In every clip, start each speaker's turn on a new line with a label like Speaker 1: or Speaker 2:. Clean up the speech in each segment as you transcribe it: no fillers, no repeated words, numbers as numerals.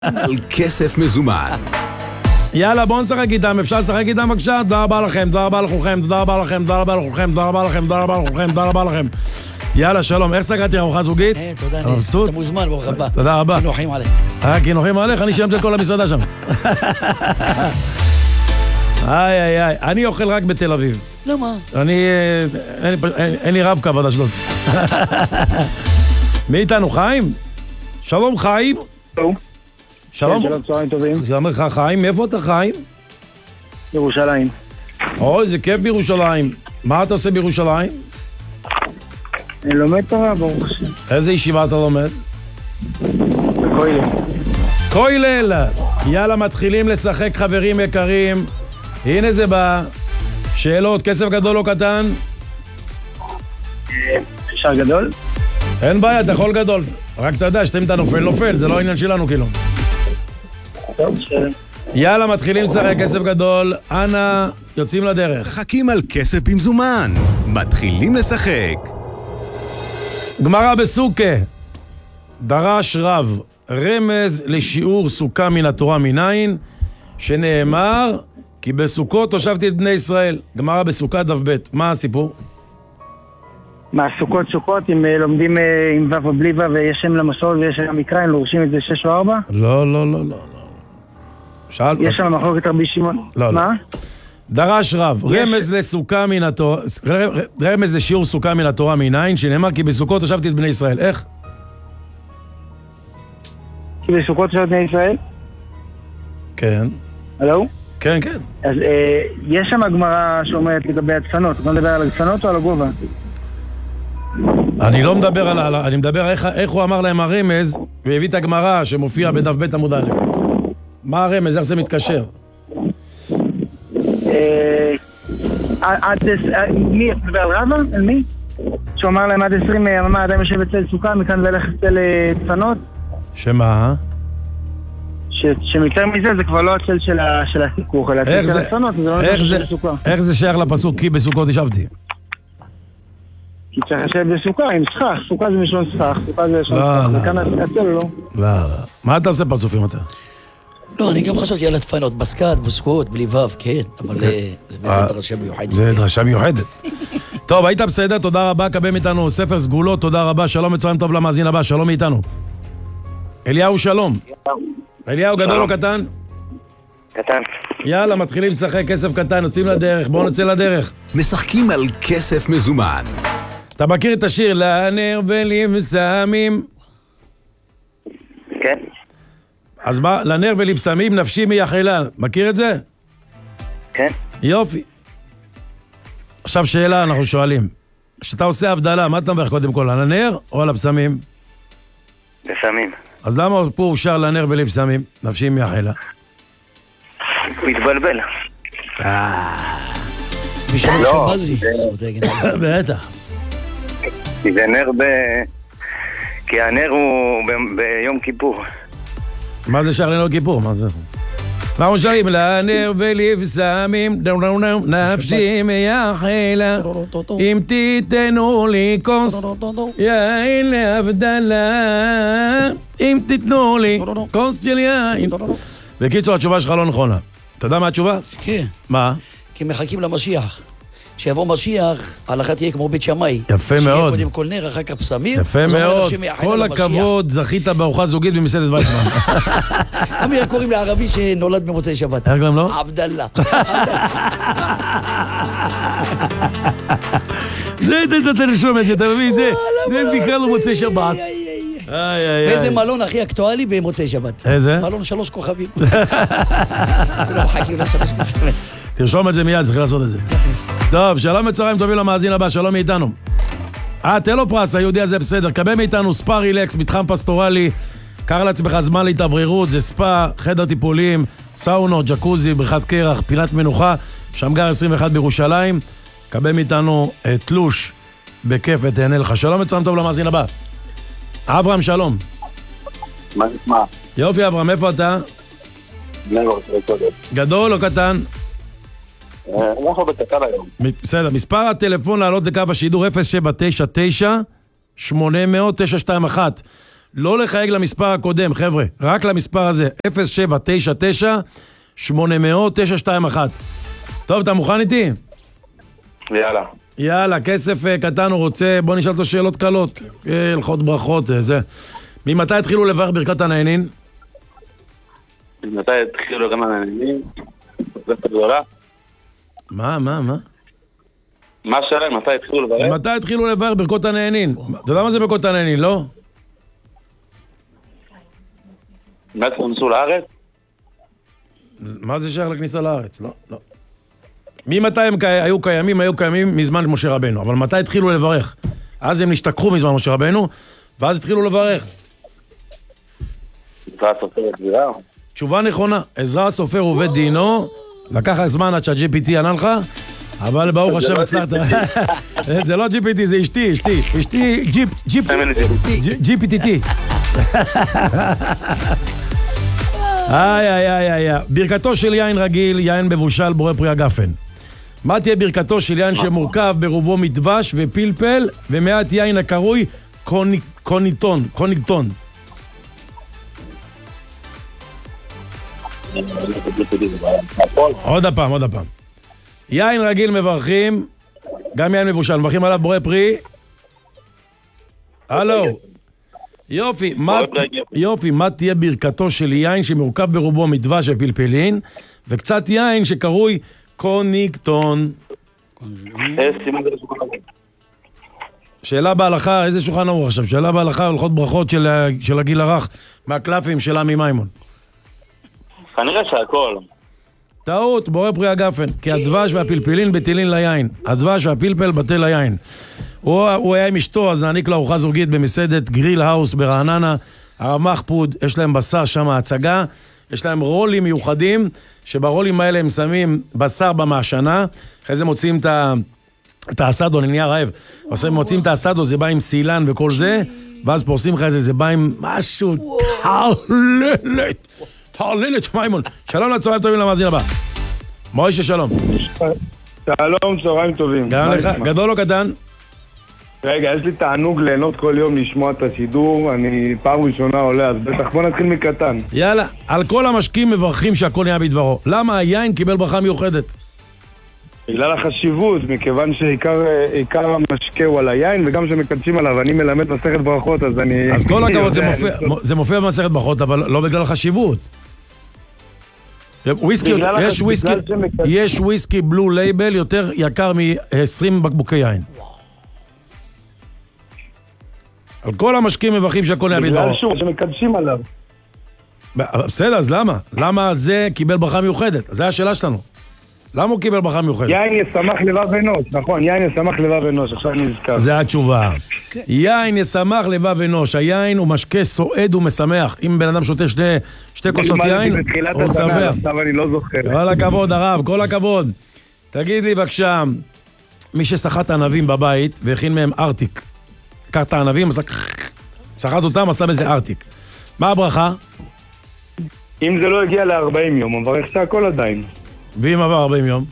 Speaker 1: על כסף מזומן.
Speaker 2: יאללה, בואו נשחק איתם, אפשר לשחק איתם בבקשה? תודה רבה לכם, תודה רבה לכולכם, תודה רבה לכם, תודה רבה לכולכם, תודה רבה לכם, תודה רבה לכולכם, תודה רבה לכם. יאללה, שלום, איך סגרתי ארוחה זוגית?
Speaker 3: תודה, אתה מוזמן, ברוך הבא.
Speaker 2: תודה רבה.
Speaker 3: כינוחים עליך.
Speaker 2: כינוחים עליך, אני שילמתי את כל המסעדה שם. איי, אני אוכל רק בתל אביב.
Speaker 3: למה?
Speaker 2: אין לי רב קו עד אשדוד. מי איתנו, חיים? שלום, חיים. שלום.
Speaker 4: שלום, צהריים טובים.
Speaker 2: שלום לך, חיים. מאיפה אתה, חיים?
Speaker 4: ירושלים.
Speaker 2: אוי, זה כיף בירושלים. מה אתה עושה בירושלים?
Speaker 4: אני לומד תורה, ברוך השם.
Speaker 2: איזה ישיבה אתה לומד?
Speaker 4: בכולל.
Speaker 2: כולל! יאללה, מתחילים לשחק, חברים יקרים. הנה זה בא. שאלות, כסף גדול או קטן?
Speaker 4: אפשר גדול?
Speaker 2: אין בעיה, אתה יכול גדול. רק אתה יודע, שאתם אתה נופל, זה לא העניין שלנו כאילו.
Speaker 4: טוב, שלום.
Speaker 2: יאללה, מתחילים לשחק, כסף גדול. אנא, יוצאים לדרך.
Speaker 1: משחקים על כסף במזומן. מתחילים לשחק.
Speaker 2: גמרא בסוכה. דרש רב רמז לשיעור סוכה מן התורה מניין, שנאמר כי בסוכות הושבתי את בני ישראל. גמרא בסוכה דף ב'. מה הסיפור?
Speaker 4: מה, סוכות, אם לומדים עם ו' או בלי ו' ויש שם למסורת ויש שם מקרא, הם לורשים את זה 6 או 4?
Speaker 2: לא.
Speaker 4: יש שם מחלוקת רבי שמעון.
Speaker 2: לא.
Speaker 4: מה?
Speaker 2: דרש רב, רמז לשיעור סוכה מן התורה מניין, שנאמר כי בסוכות הושבתי את בני ישראל. איך?
Speaker 4: כי בסוכות הושבתי את בני ישראל?
Speaker 2: כן.
Speaker 4: הלו?
Speaker 2: כן.
Speaker 4: אז יש שם הגמרא שאומרת לגבי הדפנות. אתה מדבר על הדפנות או על הגובה?
Speaker 2: אני לא מדבר על... אני מדבר איך הוא אמר להם הרמז, והביא את הגמרא שמופיע בדף ב' עמוד א'. מה הרמז? איך זה מתקשר?
Speaker 4: מי? אתה מדבר על רבא? על מי? שהוא אמר להם עד 20 יממה אדם יושב אצל סוכה, מכאן ואילך אצל דפנות?
Speaker 2: שמה?
Speaker 4: שמתאר מזה זה כבר לא הצל של הסיכוך, אלא הצל של הדפנות, זה לא נושא של סוכה.
Speaker 2: איך זה שייך לפסוק? כי בסוכות ישבתי.
Speaker 4: כי צריך לשבת בסוכה, עם סכך, סוכה זה משלון סכך, סוכה זה משלון סכך, וכאן הצל לא.
Speaker 2: לא. מה אתה עושה פרצופים אתה?
Speaker 3: לא, אני גם חשבתי על הדפנות, בסקת, בסוכות, בלי ו', כן, אבל זה באמת דרשה מיוחדת.
Speaker 2: זה דרשה מיוחדת. טוב, היית בסדר, תודה רבה, קבל מאיתנו ספר סגולות, תודה רבה, שלום וצהריים טוב למאזין הבא, שלום מאיתנו. אליהו, שלום. אליהו, גדול או קטן?
Speaker 4: קטן.
Speaker 2: יאללה, מתחילים לשחק, כסף קטן, יוצאים לדרך, בואו נצא לדרך.
Speaker 1: משחקים על כסף מזומן.
Speaker 2: אתה מכיר את השיר לנר ולי ושמים?
Speaker 4: כן.
Speaker 2: אז מה, לנר ולבשמים נפשי מייחלה, מכיר את זה?
Speaker 4: כן.
Speaker 2: יופי. עכשיו שאלה אנחנו שואלים. כשאתה עושה הבדלה, מה אתה מברך קודם כל, על הנר או על הבשמים?
Speaker 4: בשמים.
Speaker 2: אז למה פה הוא שר לנר ולבשמים? נפשי מייחלה.
Speaker 4: הוא התבלבל.
Speaker 3: בשלום שבזי.
Speaker 2: בטח.
Speaker 4: כי זה נר כי הנר הוא ביום כיפור.
Speaker 2: מה זה שר לנר כיפור? מה זה? אנחנו שרים לנר ולבשמים נפשי מייחלה אם תיתנו לי כוס יין להבדלה אם תיתנו לי כוס של יין. בקיצור, התשובה שלך לא נכונה. אתה יודע מה התשובה?
Speaker 3: כן.
Speaker 2: מה?
Speaker 3: כי מחכים למשיח. כשיבוא משיח, ההלכה תהיה כמו בית שמאי.
Speaker 2: יפה מאוד.
Speaker 3: שיהיה קודם כל נר, אחר כך פסמים.
Speaker 2: יפה מאוד. כל הכבוד, זכית בארוחה זוגית במסעדת ויצמן.
Speaker 3: אמיר, קוראים לערבי שנולד במוצאי שבת.
Speaker 2: איך קוראים לו?
Speaker 3: עבדאללה.
Speaker 2: זה אתה נשום את זה, אתה מבין? זה נקרא לו מוצאי שבת.
Speaker 3: ואיזה מלון הכי אקטואלי במוצאי שבת?
Speaker 2: איזה?
Speaker 3: מלון 3 כוכבים. כולם מחכים ל3 כוכבים.
Speaker 2: תרשום את זה מיד, צריך לעשות את זה. טוב, שלום וצהריים טובים למאזין הבא, שלום מאיתנו. תן לו פרס, היהודי הזה בסדר. קבל מאיתנו ספא רילקס, מתחם פסטורלי. קח לעצמך זמן להתאווררות, זה ספא, חדר טיפולים, סאונות, ג'קוזי, בריכת קרח, פינת מנוחה, שמגר 21 בירושלים. קבל מאיתנו תלוש בכיף ותהנה לך. שלום וצהריים טוב למאזין הבא. אברהם, שלום.
Speaker 4: מה נשמע?
Speaker 2: יופי, אברהם, איפה אתה? גדול או קטן?
Speaker 4: אנחנו בקטן היום.
Speaker 2: בסדר, מספר הטלפון לעלות לקו השידור 0799-800-921. לא לחייג למספר הקודם, חבר'ה, רק למספר הזה, 0799-800-921. טוב, אתה מוכן איתי?
Speaker 5: יאללה.
Speaker 2: יאללה, כסף קטן הוא רוצה, בוא נשאל אותו שאלות קלות, הלכות ברכות, זה. ממתי התחילו לברך ברכת הנהנין?
Speaker 5: ממתי התחילו גם הנהנין? זאת גדולה.
Speaker 2: מה?
Speaker 5: מה השאלה? מתי התחילו לברך?
Speaker 2: מתי התחילו לברך ברכות הנהנין? אתה יודע מה זה ברכות הנהנין, לא?
Speaker 5: מאז נכנסו לארץ?
Speaker 2: מה זה שייך לכניסה לארץ? לא. ממתי הם היו קיימים מזמן משה רבנו, אבל מתי התחילו לברך? אז הם נשתכחו מזמן משה רבנו, ואז התחילו לברך.
Speaker 5: עזרא הסופר הגבירה?
Speaker 2: תשובה נכונה, עזרא הסופר עובד דינו, לקח זמן עד שה-GPT ענה לך, אבל ברוך השם הצלחת. זה לא GPT, זה אשתי, GPT. ברכתו של יין רגיל, יין מבושל, בורא פרי הגפן. מה תהיה ברכתו של יין שמורכב ברובו מדבש ופלפל ומעט יין הקרוי קוניגטון? עוד הפעם. יין רגיל מברכים, גם יין מבושל, מברכים עליו בורא פרי. הלו. יופי, מה תהיה ברכתו של יין שמורכב ברובו מדבש ופלפלין, וקצת יין שקרוי קוניגטון? שאלה בהלכה, איזה שולחן ערוך עכשיו? שאלה בהלכה, הלכות ברכות של הגיל הרך, מהקלפים של עמי מימון.
Speaker 5: כנראה שהכל.
Speaker 2: טעות, בורא פרי הגפן, כי הדבש והפלפלין בטלין ליין, הדבש והפלפל בטל ליין. הוא היה עם אשתו, אז נעניק לו ארוחה זוגית במסעדת גריל האוס ברעננה, הרב מחפוד, יש להם בשר שם הצגה, יש להם רולים מיוחדים, שברולים האלה הם שמים בשר במעשנה, אחרי זה מוצאים את האסדו, אני נהיה רעב, מוצאים את האסדו, זה בא עם סילן וכל זה, ואז פורסים לך זה בא עם משהו, תעללת מימון. שלום לצהריים טובים למאזין הבא. מוישה, שלום.
Speaker 6: שלום, צהריים טובים.
Speaker 2: גם לך, גדול או קטן?
Speaker 6: רגע, יש לי תענוג ליהנות כל יום לשמוע את השידור, אני פעם ראשונה עולה, אז בטח בוא נתחיל מקטן.
Speaker 2: יאללה, על כל המשקים מברכים שהכל נהיה בדברו. למה היין קיבל ברכה מיוחדת?
Speaker 6: בגלל החשיבות, מכיוון שעיקר המשקה הוא על היין, וגם שמקדשים עליו, אני מלמד מסכת ברכות, אז אני...
Speaker 2: אז כל הכבוד, זה מופיע במסכת ברכות, אבל לא בגלל החשיבות. יש וויסקי בלו לייבל יותר יקר מ-20 בקבוקי יין. על כל המשקים מברכים שהכל נהיה בדברו.
Speaker 6: בגלל שמקדשים עליו.
Speaker 2: בסדר, אז למה? למה על זה קיבל ברכה מיוחדת? זו השאלה שלנו. למה הוא קיבל ברכה מיוחדת?
Speaker 6: יין ישמח לבב אנוש, נכון, יין ישמח לבב אנוש, עכשיו אני נזכר.
Speaker 2: זה התשובה. יין ישמח לבב אנוש, היין הוא משקה סועד ומשמח. אם בן אדם שותה שתי כוסות יין, הוא שמח.
Speaker 6: עכשיו אני לא זוכר.
Speaker 2: כל הכבוד הרב, כל הכבוד. תגיד לי בבקשה, מי ששחט ענבים בבית והכין מהם ארטיק, קח את הענבים, שחט אותם, עשה בזה ארטיק. מה הברכה?
Speaker 6: אם זה לא הגיע ל-40 יום, הוא מברך שהכל עדיין.
Speaker 2: ואם עבר 40 יום?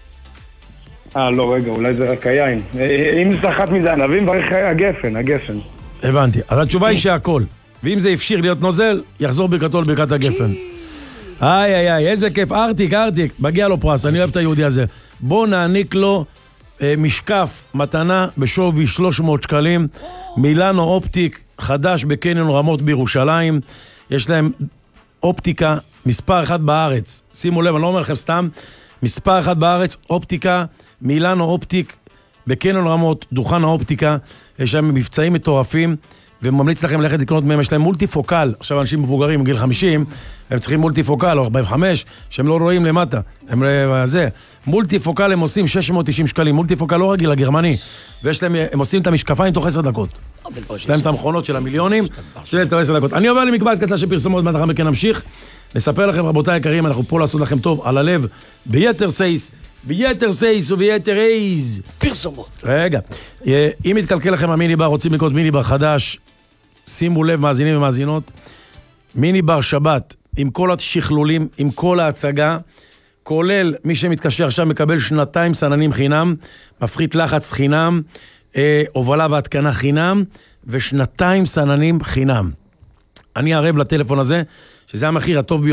Speaker 6: לא, רגע, אולי זה רק היין. אם שחט מזה ענבים, מברך הגפן.
Speaker 2: הבנתי. אז התשובה היא שהכל. ואם זה אפשיר להיות נוזל, יחזור ברכתו לברכת הגפן. איי, איזה כיף. ארטיק. מגיע לו פרס, אני אוהב את היהודי הזה. בוא נעניק לו משקף מתנה בשווי 300 שקלים. מילאנו אופטיק חדש בקניון רמות בירושלים. יש להם אופטיקה, מספר אחד בארץ. שימו לב, אני לא אומר לכם סתם. מספר אחד בארץ, אופטיקה, מילאנו אופטיק, בקניון רמות, דוכן האופטיקה. יש להם מבצעים מטורפים, וממליץ לכם ללכת לקנות מהם. יש להם מולטיפוקל. עכשיו אנשים מבוגרים בגיל 50, הם צריכים מולטיפוקל, או 45, שהם לא רואים למטה. מולטיפוקל הם עושים 690 שקלים. מולטיפוקל לא רגיל, הגרמני. ויש להם, הם עושים את המשקפיים תוך 10 דקות. יש להם את המכונות של המיליונים, עושים תוך 10 דקות. אני עובר למקבץ קצר של פרסומות, לאחר מכן נמשיך. נספר לכם, רבותיי היקרים, אנחנו פה לעשות לכם טוב על הלב, ביתר סייס וביתר איז.
Speaker 3: פרסומות.
Speaker 2: רגע, אם מתקלקל לכם המיניבר, רוצים לקנות מיניבר חדש, שימו לב, מאזינים ומאזינות, מיניבר שבת, עם כל השכלולים, עם כל ההצגה, כולל מי שמתקשר עכשיו מקבל 2 סננים חינם, מפחית לחץ חינם, הובלה והתקנה חינם, ו2 סננים חינם. אני ערב לטלפון הזה, שזה המחיר הטוב ביותר.